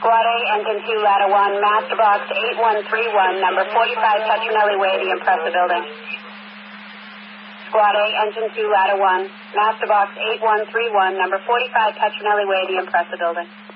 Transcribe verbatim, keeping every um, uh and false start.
Squad A, Engine two, Ladder one, Master Box eight one three one, number forty-five, Petronelli Way, the Impressor Building. Squad A, Engine two, Ladder one, Master Box eight one three one, number forty-five, Petronelli Way, the Impressor Building.